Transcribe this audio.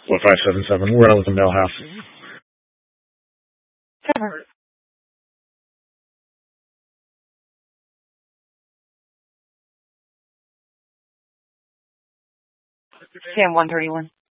What, 577? We're gonna live in Mail House. Sam 131.